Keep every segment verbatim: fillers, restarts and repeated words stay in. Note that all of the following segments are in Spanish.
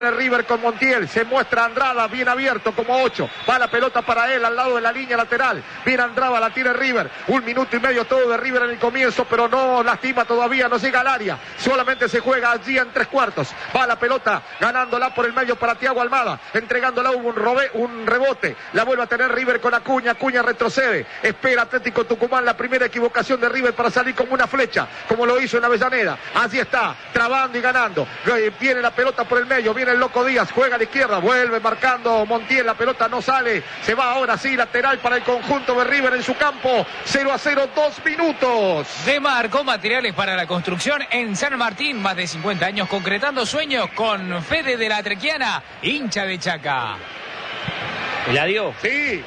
River con Montiel, se muestra Andrada, bien abierto como ocho, va la pelota para él al lado de la línea lateral, viene Andrada, la tira River, un minuto y medio todo de River en el comienzo, pero no lastima todavía, no llega al área, solamente se juega allí en tres cuartos, va la pelota ganándola por el medio para Thiago Almada, entregándola un, robe, un rebote, la vuelve a tener River con Acuña, Acuña retrocede, espera Atlético Tucumán la primera equivocación de River para salir como una flecha, como lo hizo en Avellaneda, allí está, trabando y ganando, viene la pelota por el medio, viene el Loco Díaz, juega a la izquierda, vuelve marcando Montiel, la pelota no sale, se va ahora sí, lateral para el conjunto de River en su campo, cero a cero, dos minutos. Demarco materiales para la construcción en San Martín, más de cincuenta años concretando sueños con Fede de la Trequiana, hincha de Chaca. ¿Eladio? Sí.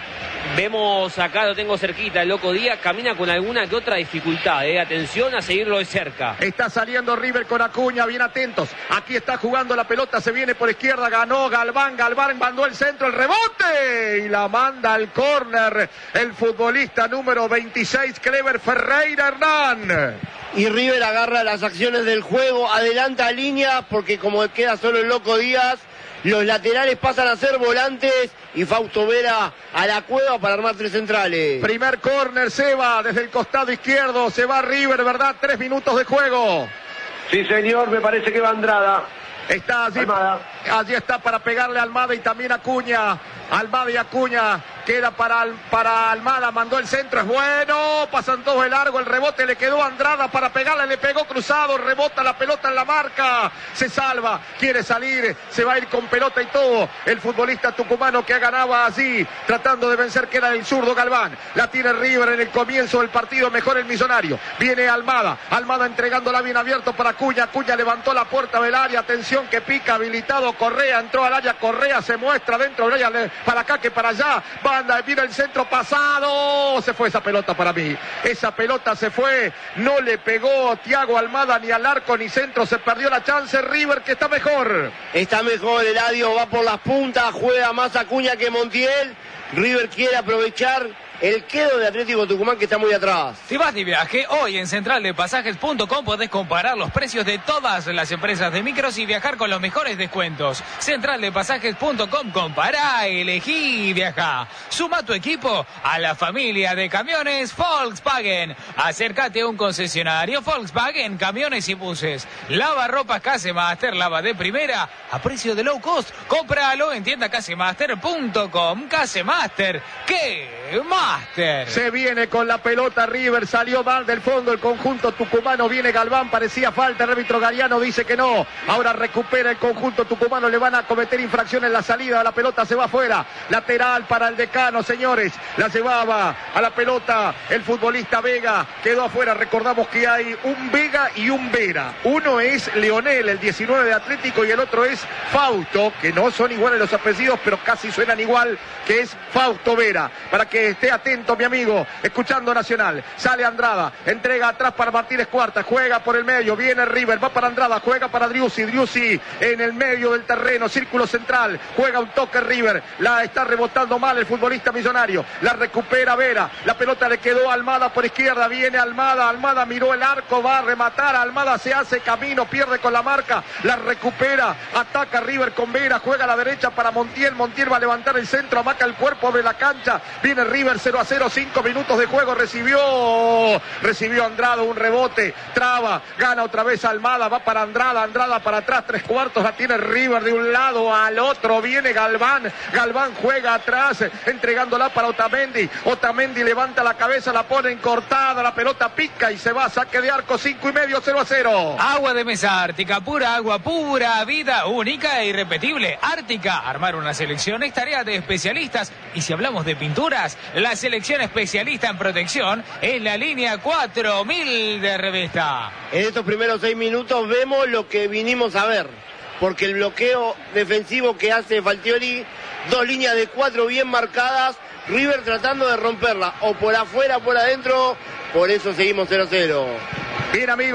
Vemos acá, lo tengo cerquita, el Loco Díaz camina con alguna que otra dificultad, eh. Atención a seguirlo de cerca. Está saliendo River con Acuña, bien atentos. Aquí está jugando la pelota, se viene por izquierda, ganó Galván, Galván mandó el centro, el rebote y la manda al córner el futbolista número veintiséis, Clever Ferreira Hernán. Y River agarra las acciones del juego, adelanta línea porque como queda solo el Loco Díaz, los laterales pasan a ser volantes y Fausto Vera a la cueva para armar tres centrales. Primer córner, se va desde el costado izquierdo, se va River, ¿verdad? Tres minutos de juego. Sí, señor, me parece que va Andrada. Está allí, Almada. allí está para pegarle a Almada y también Acuña. Almada y Acuña, queda para, para Almada, mandó el centro, es bueno, pasan todos de largo, el rebote le quedó a Andrada para pegarle, le pegó cruzado, rebota la pelota en la marca, se salva, quiere salir, se va a ir con pelota y todo, el futbolista tucumano que ganaba así, tratando de vencer, que era el zurdo Galván, la tiene River en el comienzo del partido, mejor el millonario, viene Almada, Almada entregándola bien abierto para Acuña, Acuña levantó la puerta del área, atención que pica, habilitado Correa, entró al área, Correa se muestra dentro del área, para acá que para allá, banda, viene el centro pasado, se fue esa pelota para mí, esa pelota se fue, no le pegó Thiago Almada ni al arco ni centro, se perdió la chance, River que está mejor. Está mejor, Eladio, va por las puntas, juega más Acuña que Montiel, River quiere aprovechar el quedo de Atlético Tucumán que está muy atrás. Si vas de viaje, hoy en central de pasajes punto com podés comparar los precios de todas las empresas de micros y viajar con los mejores descuentos. central de pasajes punto com, compará, elegí y viajá. Suma tu equipo a la familia de camiones Volkswagen. Acércate a un concesionario Volkswagen, camiones y buses. Lava ropas Casemaster, lava de primera a precio de low cost. Cómpralo en tienda casemaster punto com. Casemaster, ¿qué más? Master. Se viene con la pelota River, salió mal del fondo el conjunto tucumano, viene Galván, parecía falta, el árbitro Gariano dice que no, ahora recupera el conjunto tucumano, le van a cometer infracción en la salida, la pelota se va afuera, lateral para el Decano, señores, la llevaba a la pelota el futbolista Vega, quedó afuera, recordamos que hay un Vega y un Vera, uno es Leonel, el diecinueve de Atlético, y el otro es Fausto, que no son iguales los apellidos, pero casi suenan igual, que es Fausto Vera, para que esté atento mi amigo, escuchando Nacional, sale Andrada, entrega atrás para Martínez Cuarta, juega por el medio, viene River, va para Andrada, juega para Driussi, Driussi en el medio del terreno, círculo central, juega un toque River, la está rebotando mal el futbolista millonario, la recupera Vera, la pelota le quedó a Almada por izquierda, viene Almada, Almada miró el arco, va a rematar, Almada se hace camino, pierde con la marca, la recupera, ataca River con Vera, juega a la derecha para Montiel, Montiel va a levantar el centro, amaca el cuerpo, abre la cancha, viene River cero a cero, cinco minutos de juego, recibió recibió Andrada un rebote, traba, gana otra vez Almada, va para Andrada, Andrada para atrás, tres cuartos, la tiene River de un lado al otro, viene Galván, Galván juega atrás, entregándola para Otamendi, Otamendi levanta la cabeza, la pone cortada, la pelota pica y se va, saque de arco, cinco y medio, cero a cero. Agua de mesa Ártica, pura agua, pura vida, única e irrepetible. Ártica, armar una selección es tarea de especialistas, y si hablamos de pinturas, la selección especialista en protección es la línea cuatro mil de Revesta. En estos primeros seis minutos vemos lo que vinimos a ver, porque el bloqueo defensivo que hace Falcioni, dos líneas de cuatro bien marcadas, River tratando de romperla, o por afuera o por adentro, por eso seguimos cero a cero. Bien amigos,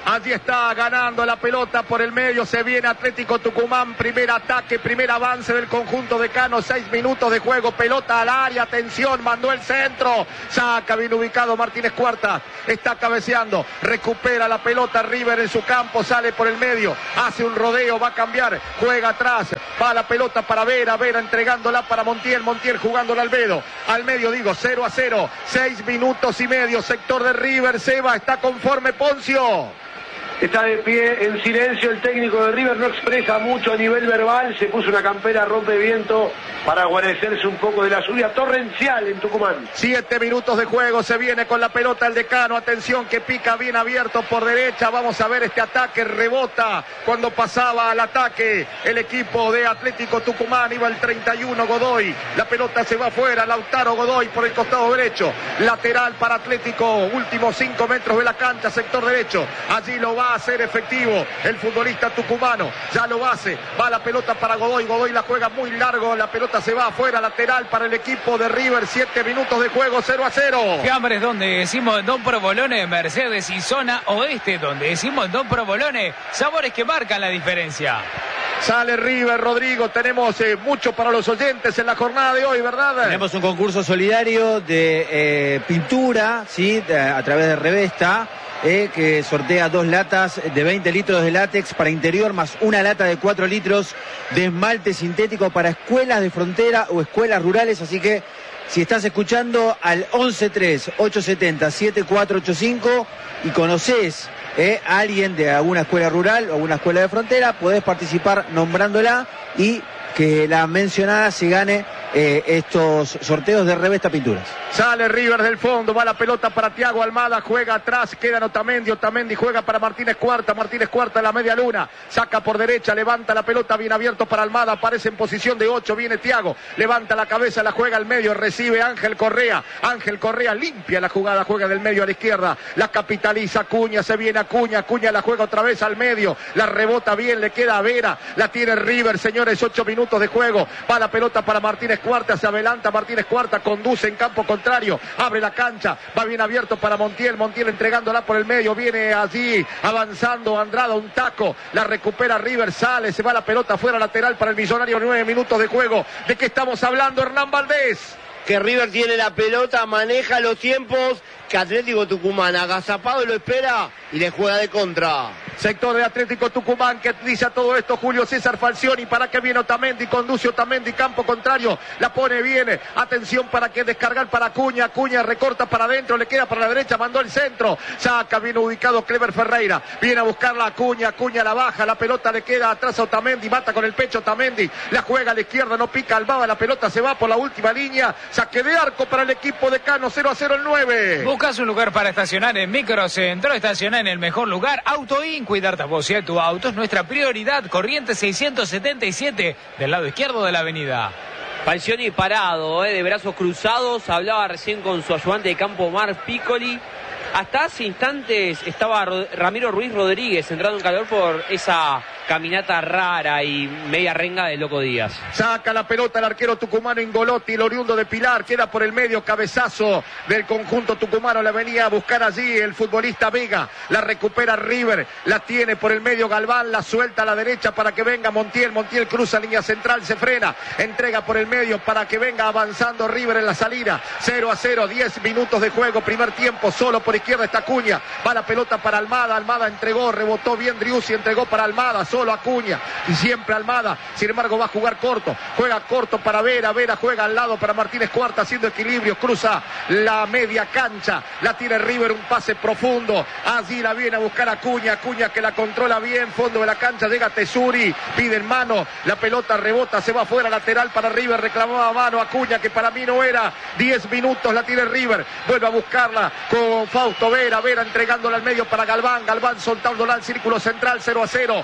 Allí está ganando la pelota por el medio. Se viene Atlético Tucumán. Primer ataque, primer avance del conjunto de Cano. Seis minutos de juego. Pelota al área. Atención, mandó el centro. Saca bien ubicado Martínez Cuarta. Está cabeceando. Recupera la pelota River en su campo. Sale por el medio. Hace un rodeo. Va a cambiar. Juega atrás. Va la pelota para Vera. Vera entregándola para Montiel. Montiel jugándola al Albedo. Al medio digo, cero a cero. Seis minutos y medio. Sector de River. Seba está conforme Poncio. Está de pie en silencio el técnico de River, no expresa mucho a nivel verbal, se puso una campera rompeviento para guarecerse un poco de la lluvia torrencial en Tucumán. Siete minutos de juego, se viene con la pelota el decano, atención que pica bien abierto por derecha, vamos a ver este ataque, rebota cuando pasaba al ataque el equipo de Atlético Tucumán, iba el treinta y uno Godoy, la pelota se va afuera, Lautaro Godoy por el costado derecho, lateral para Atlético, últimos cinco metros de la cancha, sector derecho, allí lo va a hacer efectivo el futbolista tucumano, ya lo hace, va la pelota para Godoy, Godoy la juega muy largo, la pelota se va afuera, lateral para el equipo de River, siete minutos de juego, cero a cero. Fiambres donde decimos Don Provolone, Mercedes y zona oeste donde decimos Don Provolone, sabores que marcan la diferencia. Sale River, Rodrigo, tenemos eh, mucho para los oyentes en la jornada de hoy, ¿verdad? Tenemos un concurso solidario de eh, pintura, ¿sí? De, a través de Revesta. Eh, que sortea dos latas de veinte litros de látex para interior más una lata de cuatro litros de esmalte sintético para escuelas de frontera o escuelas rurales, así que si estás escuchando al once tres ocho siete cero siete cuatro ocho cinco y conoces eh, a alguien de alguna escuela rural o alguna escuela de frontera, podés participar nombrándola y que la mencionada se gane eh, estos sorteos de Revesta Pinturas. Sale River del fondo, va la pelota para Thiago Almada, juega atrás, queda Otamendi, Otamendi juega para Martínez Cuarta, Martínez Cuarta en la media luna, saca por derecha, levanta la pelota bien abierto para Almada, aparece en posición de ocho, viene Thiago, levanta la cabeza, la juega al medio, recibe Ángel Correa, Ángel Correa limpia la jugada, juega del medio a la izquierda, la capitaliza Acuña, se viene Acuña, Acuña la juega otra vez al medio, la rebota bien, le queda a Vera, la tiene River, señores, ocho minutos de juego, va la pelota para Martínez Cuarta, se adelanta Martínez Cuarta, conduce en campo contrario, abre la cancha, va bien abierto para Montiel, Montiel entregándola por el medio, viene allí avanzando Andrada, un taco, la recupera River, sale, se va la pelota fuera lateral para el Millonario, nueve minutos de juego. ¿De qué estamos hablando, Hernán Valdés? Que River tiene la pelota, maneja los tiempos, que Atlético Tucumán agazapado lo espera y le juega de contra. Sector de Atlético Tucumán que dice a todo esto Julio César Falcioni, para que viene Otamendi, conduce Otamendi, campo contrario, la pone bien, atención para que descargar para Acuña, Acuña recorta para adentro, le queda para la derecha, mandó el centro, saca bien ubicado Clever Ferreira, viene a buscarla Acuña, Acuña la baja, la pelota le queda atrás a Otamendi, mata con el pecho Otamendi, la juega a la izquierda, no pica Albaba, la pelota se va por la última línea, saque de arco para el equipo de Cano, cero a cero el nueve. Buscas un lugar para estacionar en Microcentro, estaciona en el mejor lugar, Autoin, cuidarte a vos y a tu auto es nuestra prioridad, Corrientes seiscientos setenta y siete, del lado izquierdo de la avenida. Falcioni parado, eh, de brazos cruzados, hablaba recién con su ayudante de campo Mar Piccoli. Hasta hace instantes estaba Ramiro Ruiz Rodríguez entrando en calor por esa caminata rara y media renga de Loco Díaz. Saca la pelota el arquero tucumano Ingolotti, el oriundo de Pilar, queda por el medio, cabezazo del conjunto tucumano, la venía a buscar allí el futbolista Vega, la recupera River, la tiene por el medio Galván, la suelta a la derecha para que venga Montiel, Montiel cruza línea central, se frena, entrega por el medio para que venga avanzando River en la salida, cero a cero, diez minutos de juego, primer tiempo, solo por izquierda está Acuña, va la pelota para Almada, Almada entregó, rebotó bien Driussi, entregó para Almada, solo Acuña, y siempre Almada, sin embargo va a jugar corto, juega corto para Vera, Vera juega al lado para Martínez Cuarta, haciendo equilibrio, cruza la media cancha, la tira River, un pase profundo, allí la viene a buscar Acuña, Acuña que la controla bien, fondo de la cancha, llega Tesuri, pide en mano, la pelota rebota, se va afuera, lateral para River, reclamaba mano Acuña, que para mí no era, diez minutos la tiene River, vuelve a buscarla con Fausto Vera, Vera entregándola al medio para Galván, Galván soltándola al círculo central, cero a cero,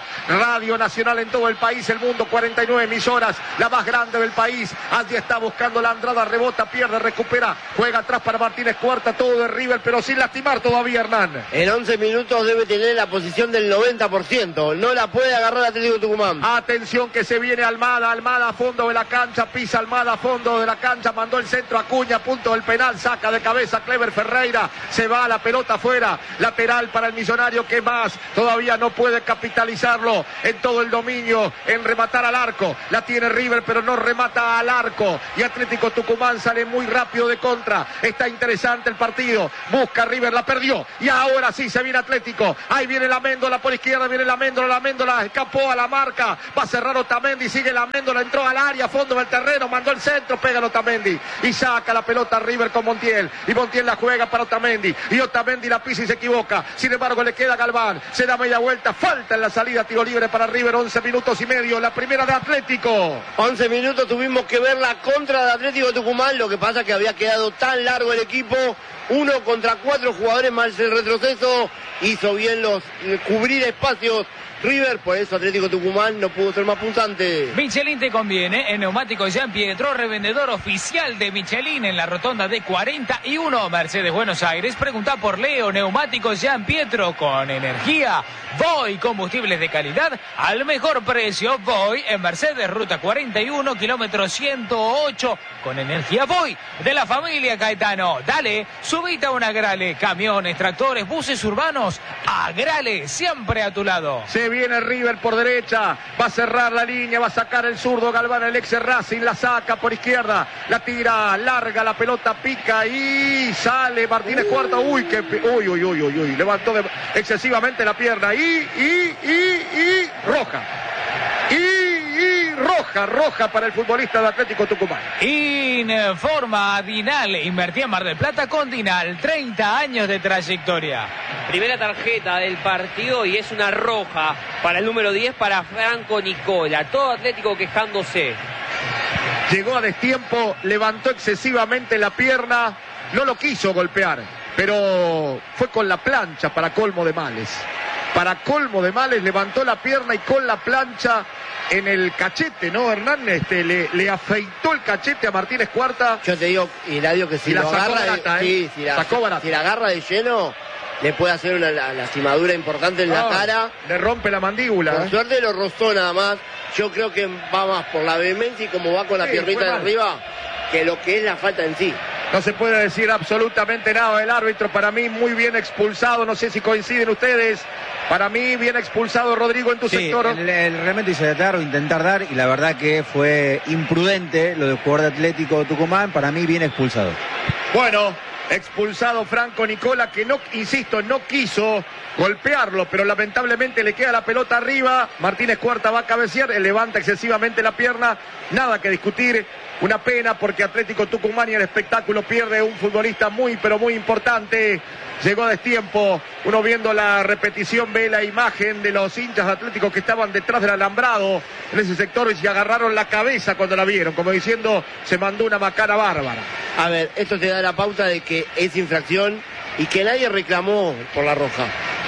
Radio Nacional en todo el país, el mundo, cuarenta y nueve emisoras, la más grande del país. Allí está buscando la Andrada, rebota, pierde, recupera, juega atrás para Martínez Cuarta, todo de River, pero sin lastimar todavía, Hernán. En once minutos debe tener la posición del noventa por ciento, no la puede agarrar Atlético Tucumán. Atención que se viene Almada, Almada a fondo de la cancha, pisa Almada a fondo de la cancha, mandó el centro a Acuña, punto del penal, saca de cabeza Clever Ferreira, se va la pelota afuera, lateral para el Millonario, que más, todavía no puede capitalizarlo en todo el dominio, en rematar al arco, la tiene River pero no remata al arco, y Atlético Tucumán sale muy rápido de contra, está interesante el partido, busca River, la perdió, y ahora sí se viene Atlético, ahí viene la Méndola por izquierda, viene la Méndola, la Méndola escapó a la marca, va a cerrar Otamendi, sigue la Méndola, entró al área, fondo del terreno, mandó el centro, pega Otamendi, y saca la pelota a River con Montiel, y Montiel la juega para Otamendi, y Otamendi la pisa y se equivoca, sin embargo le queda Galván, se da media vuelta, falta en la salida, tiro libre para River, once minutos y medio, la primera de Atlético. once minutos tuvimos que ver la contra de Atlético Tucumán, lo que pasa que había quedado tan largo el equipo, uno contra cuatro jugadores más el retroceso, hizo bien los cubrir espacios River, por eso Atlético Tucumán no pudo ser más punzante. Michelin te conviene, en Neumáticos Jean Pietro, revendedor oficial de Michelin en la rotonda de cuarenta y uno, Mercedes Buenos Aires. Pregunta por Leo, Neumáticos Jean Pietro, con energía, Voy, combustibles de calidad, al mejor precio, Voy, en Mercedes, ruta cuarenta y uno, kilómetro ciento ocho, con energía Voy, de la familia Caetano. Dale, subite a una Agrale, camiones, tractores, buses urbanos, Agrale, siempre a tu lado. Se viene River por derecha, va a cerrar la línea, va a sacar el zurdo Galván, el ex Racing, la saca por izquierda, la tira larga, la pelota pica y sale Martínez Cuarta, uy, que, uy, uy, uy, uy, uy, levantó de, excesivamente la pierna y, y, y, y, roja. Y, y roja, roja para el futbolista de Atlético Tucumán. Informa Dinal, invertía en Mar del Plata con Dinal, treinta años de trayectoria. Primera tarjeta del partido y es una roja para el número diez, para Franco Nicola. Todo Atlético quejándose. Llegó a destiempo, levantó excesivamente la pierna, no lo quiso golpear, pero fue con la plancha para colmo de males. Para colmo de males, levantó la pierna y con la plancha en el cachete, ¿no, Hernán? Este, le, le afeitó el cachete a Martínez Cuarta. Yo te digo, Hilario, que si y la lo sacó agarra barata, de, ¿eh? sí, si, la, Sacó barata. si la agarra de lleno, le puede hacer una la, lastimadura importante en no, la cara. Le rompe la mandíbula. Por ¿eh? suerte lo rozó nada más. Yo creo que va más por la vehemencia y como va con la sí, piernita de arriba, que lo que es la falta en sí. No se puede decir absolutamente nada del árbitro. Para mí muy bien expulsado. No sé si coinciden ustedes. Para mí bien expulsado, Rodrigo, en tu sí, sector. El, el realmente hizo tratar o intentar dar y la verdad que fue imprudente lo del jugador de Atlético Tucumán. Para mí bien expulsado. Bueno, expulsado Franco Nicola, que no, insisto, no quiso golpearlo, pero lamentablemente le queda la pelota arriba. Martínez Cuarta va a cabecear, él levanta excesivamente la pierna. Nada que discutir. Una pena porque Atlético Tucumán y el espectáculo pierde un futbolista muy, pero muy importante. Llegó a destiempo. Uno viendo la repetición ve la imagen de los hinchas de Atlético que estaban detrás del alambrado en ese sector y se agarraron la cabeza cuando la vieron, como diciendo, se mandó una macana bárbara. A ver, esto te da la pauta de que es infracción y que nadie reclamó por la roja.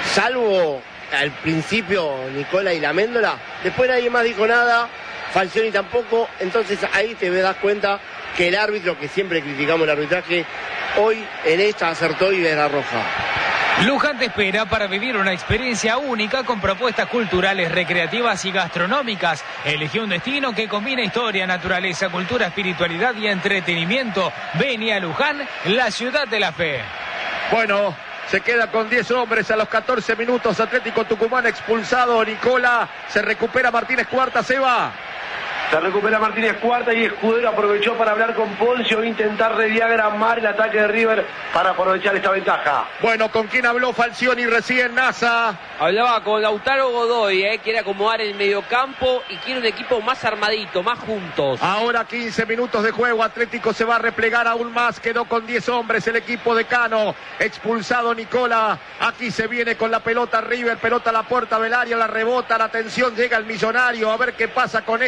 Salvo al principio Nicola y la Méndola. Después nadie más dijo nada. Falcioni tampoco, entonces ahí te das cuenta que el árbitro, que siempre criticamos el arbitraje, hoy en esta acertó y ve la roja. Luján te espera para vivir una experiencia única con propuestas culturales, recreativas y gastronómicas. Elegí un destino que combina historia, naturaleza, cultura, espiritualidad y entretenimiento. Vení a Luján, la ciudad de la fe. Bueno, se queda con diez hombres a los catorce minutos. Atlético Tucumán expulsado. Nicola, se recupera Martínez Cuarta, se va. Se recupera Martínez Cuarta y Escudero aprovechó para hablar con Poncio e intentar rediagramar el ataque de River para aprovechar esta ventaja. Bueno, ¿con quién habló Falcioni recién, NASA? Hablaba con Lautaro Godoy, eh, quiere acomodar el mediocampo y quiere un equipo más armadito, más juntos. Ahora quince minutos de juego, Atlético se va a replegar aún más, quedó con diez hombres el equipo de Cano. Expulsado Nicola, aquí se viene con la pelota River, pelota a la puerta del área, la rebota, la atención, llega el Millonario, a ver qué pasa con esta jugada.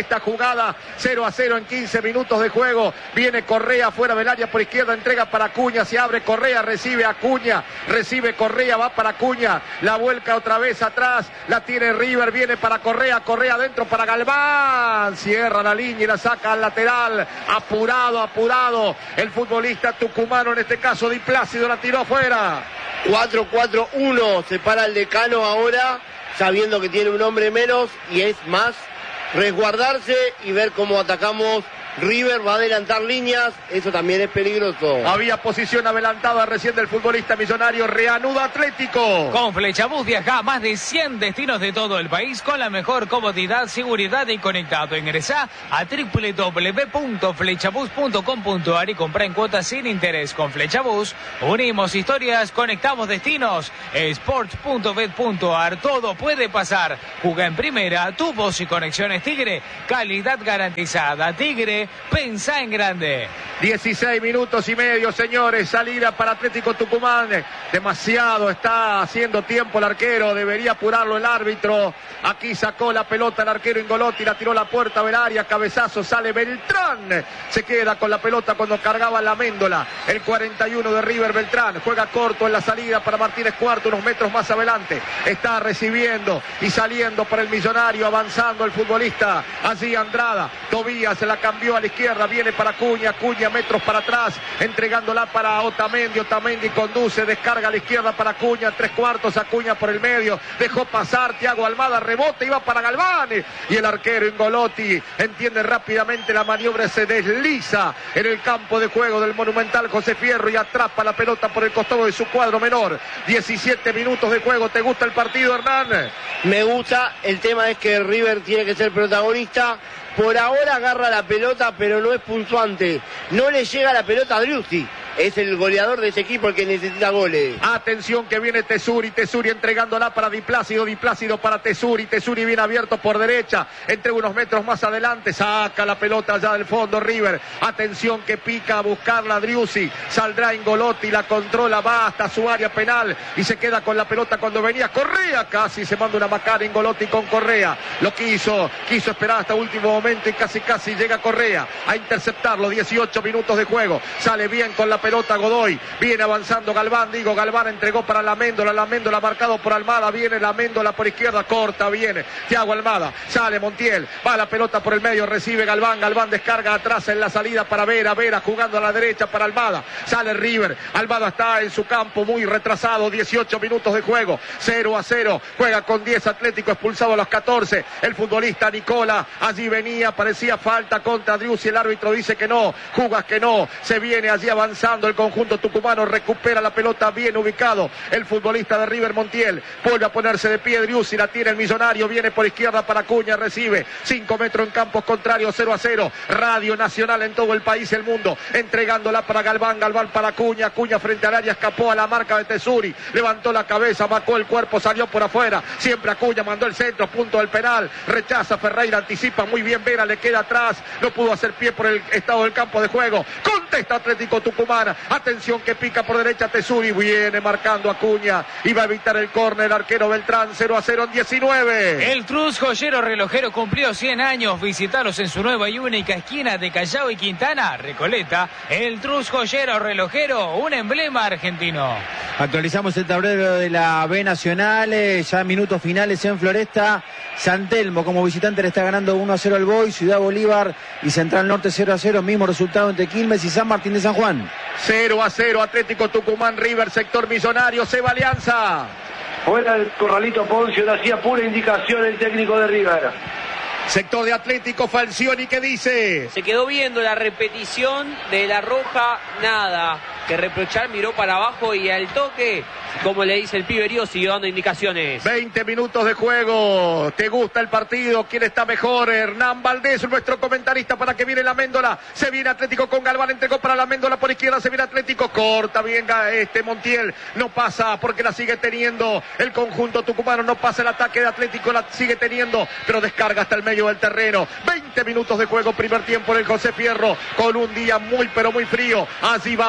jugada. cero a cero en quince minutos de juego. Viene Correa fuera del área por izquierda, entrega para Acuña, se abre Correa, recibe Acuña, recibe Correa, va para Acuña, la vuelca otra vez atrás, la tiene River, viene para Correa, Correa adentro para Galván, cierra la línea y la saca al lateral, apurado, apurado, el futbolista tucumano, en este caso Di Plácido, la tiró afuera. cuatro cuatro uno, se para el Decano ahora, sabiendo que tiene un hombre menos y es más resguardarse y ver cómo atacamos. River va a adelantar líneas, eso también es peligroso. Había posición adelantada recién del futbolista Millonario, reanuda Atlético. Con Flechabús viaja a más de cien destinos de todo el país con la mejor comodidad, seguridad y conectado. Ingresá a doble u doble u doble u punto flechabús punto com punto a r y comprá en cuotas sin interés. Con Flechabús unimos historias, conectamos destinos. Sports punto bet punto a r, todo puede pasar. Juega en primera, tu voz y conexiones Tigre, calidad garantizada. Tigre, pensá en grande. dieciséis minutos y medio, señores. Salida para Atlético Tucumán. Demasiado está haciendo tiempo el arquero. Debería apurarlo el árbitro. Aquí sacó la pelota el arquero Ingolotti. La tiró a la puerta del área. Cabezazo, sale Beltrán. Se queda con la pelota cuando cargaba la Méndola. El cuarenta y uno de River, Beltrán. Juega corto en la salida para Martínez Cuarto. Unos metros más adelante. Está recibiendo y saliendo para el Millonario. Avanzando el futbolista. Allí Andrada. Tobías se la cambió a la izquierda, viene para Acuña, Acuña metros para atrás, entregándola para Otamendi, Otamendi conduce, descarga a la izquierda para Acuña, tres cuartos, Acuña por el medio, dejó pasar, Thiago Almada, rebote, iba para Galván, y el arquero Ingolotti entiende rápidamente la maniobra, se desliza en el campo de juego del Monumental José Fierro y atrapa la pelota por el costado de su cuadro menor. diecisiete minutos de juego. ¿Te gusta el partido, Hernán? Me gusta, el tema es que River tiene que ser protagonista. Por ahora agarra la pelota, pero no es puntuante. No le llega la pelota a Driussi. Es el goleador de ese equipo el que necesita goles. Atención que viene Tesuri, Tesuri entregándola para Di Plácido, Di Plácido para Tesuri, Tesuri viene abierto por derecha, entre unos metros más adelante, saca la pelota allá del fondo River. Atención que pica a buscarla Driussi, saldrá Ingolotti, la controla, va hasta su área penal y se queda con la pelota cuando venía Correa, casi se manda una macana Ingolotti con Correa, lo quiso, quiso esperar hasta último momento y casi casi llega Correa a interceptarlo. Dieciocho minutos de juego, sale bien con la pelota Godoy, viene avanzando Galván, digo Galván entregó para la Méndola, la Méndola marcado por Almada, viene la Méndola por izquierda, corta, viene Thiago Almada, sale Montiel, va la pelota por el medio, recibe Galván, Galván descarga atrás en la salida para Vera, Vera jugando a la derecha para Almada, sale River, Almada está en su campo muy retrasado, dieciocho minutos de juego, cero a cero, juega con diez Atlético, expulsado a los catorce, el futbolista Nicola, allí venía, parecía falta contra Driussi, el árbitro dice que no, jugas que no, se viene allí avanzando el conjunto tucumano, recupera la pelota bien ubicado el futbolista de River Montiel, vuelve a ponerse de pie Driussi, la tiene el Millonario, viene por izquierda para Acuña, recibe cinco metros en campos contrarios, cero a cero, Radio Nacional en todo el país, el mundo, entregándola para Galván, Galván para Acuña, Acuña frente al área, escapó a la marca de Tesuri, levantó la cabeza, marcó el cuerpo, salió por afuera, siempre Acuña, mandó el centro, punto del penal, rechaza Ferreira, anticipa muy bien Vera, le queda atrás, no pudo hacer pie por el estado del campo de juego, contesta Atlético Tucumán. Atención que pica por derecha Tesuri, viene marcando Acuña y va a evitar el córner arquero Beltrán, cero a cero en diecinueve. El Trus Joyero Relojero cumplió cien años, visitalos en su nueva y única esquina de Callao y Quintana, Recoleta. El Trus Joyero Relojero, un emblema argentino. Actualizamos el tablero de la B Nacional, eh, ya minutos finales en Floresta. San Telmo como visitante le está ganando uno a cero al Boy, Ciudad Bolívar y Central Norte cero a cero, mismo resultado entre Quilmes y San Martín de San Juan. cero a cero Atlético Tucumán, River, sector Millonario, se va Alianza. Fuera el Corralito Poncio, le hacía pura indicación el técnico de River. Sector de Atlético, Falcioni, ¿qué dice? Se quedó viendo la repetición de la roja, nada que reprochar, miró para abajo y al toque, como le dice el piberío, siguió dando indicaciones. veinte minutos de juego, ¿te gusta el partido? ¿Quién está mejor? Hernán Valdés, nuestro comentarista, para que viene la Méndola, se viene Atlético con Galván, entregó para la Méndola por izquierda, se viene Atlético, corta, venga este Montiel, no pasa porque la sigue teniendo el conjunto tucumano, no pasa el ataque de Atlético, la sigue teniendo, pero descarga hasta el medio del terreno. veinte minutos de juego, primer tiempo en el José Fierro, con un día muy pero muy frío, allí va abajo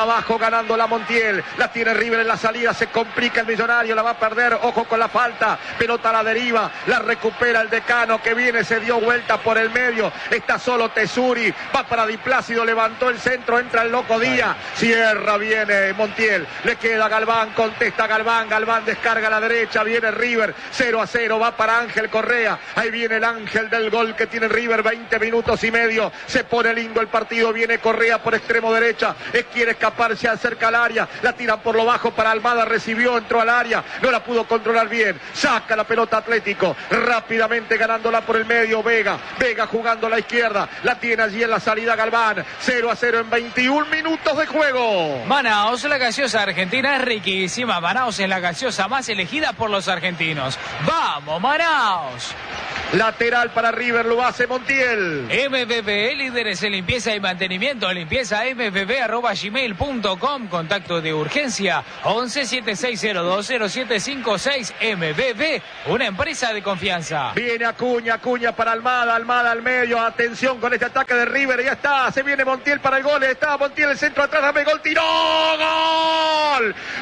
ganando la Montiel. La tiene River en la salida. Se complica el Millonario. La va a perder. Ojo con la falta. Pelota a la deriva. La recupera el Decano que viene. Se dio vuelta por el medio. Está solo Tesuri. Va para Di Plácido. Levantó el centro. Entra el Loco Díaz. Cierra. Viene Montiel. Le queda Galván. Contesta Galván. Galván descarga a la derecha. Viene River. cero a cero. Va para Ángel Correa. Ahí viene el ángel del gol que tiene River. veinte minutos y medio. Se pone lindo el partido. Viene Correa por extremo derecha. Es, quiere escapar. Se acerca al área. La tiran por lo bajo para Almada. Recibió. Entró al área. No la pudo controlar bien. Saca la pelota Atlético. Rápidamente ganándola por el medio. Vega. Vega jugando a la izquierda. La tiene allí en la salida Galván. cero a cero en veintiún minutos de juego. Manaos, la gaseosa argentina es riquísima. Manaos es la gaseosa más elegida por los argentinos. ¡Vamos, Manaos! Lateral para River, lo hace Montiel. M V B, líderes en limpieza y mantenimiento. Limpieza m v b arroba gmail punto com. Contacto de urgencia once siete seis cero dos cero siete cinco seis. M V B, una empresa de confianza. Viene Acuña, Acuña para Almada, Almada al medio. Atención con este ataque de River. Ya está, se viene Montiel para el gol. Está Montiel, el centro atrás, dame gol, tiró. ¡Gol!